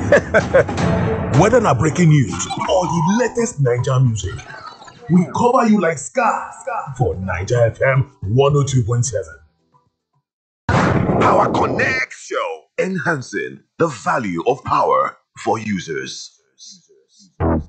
Whether na breaking news or the latest Naija music, we cover you like Scar for Naija FM 102.7. Power Connect Show, enhancing the value of power for users.